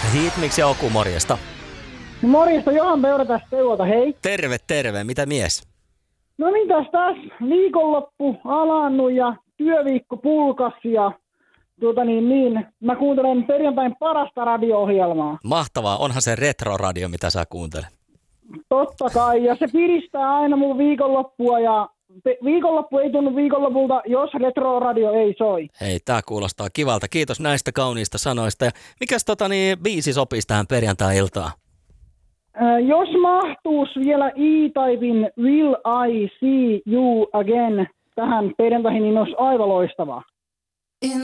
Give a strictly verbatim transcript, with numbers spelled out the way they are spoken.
Hitmix ja Oku, morjesta. No morjesta, Johan Peura tästä Teuolta, hei. Terve, terve. Mitä mies? No mitäs taas, viikonloppu alannut ja työviikko pulkas ja tuota niin, niin, mä kuuntelen perjantain parasta radio-ohjelmaa. Mahtavaa, onhan se retroradio, mitä sä kuuntelet. Totta kai, ja se piristää aina mun viikonloppua ja pe- viikonloppu ei tunnu viikonlopulta, jos retroradio ei soi. Hei, tää kuulostaa kivalta. Kiitos näistä kauniista sanoista. Ja mikäs tota niin, biisi sopisi tähän perjantai-iltaan? Äh, jos mahtuus vielä E-Typein Will I See You Again tähän perjantaihin, niin olisi aivan loistavaa.